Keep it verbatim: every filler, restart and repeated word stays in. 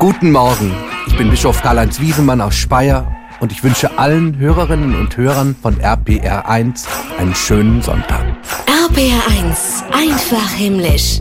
Guten Morgen, ich bin Bischof Karl-Heinz Wiesemann aus Speyer und ich wünsche allen Hörerinnen und Hörern von R P R eins einen schönen Sonntag. R P R eins, einfach himmlisch.